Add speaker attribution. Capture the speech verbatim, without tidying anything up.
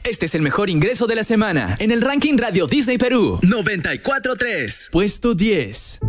Speaker 1: Este es el mejor ingreso de la semana en el ranking Radio Disney Perú.
Speaker 2: noventa y cuatro punto tres.
Speaker 1: Puesto diez.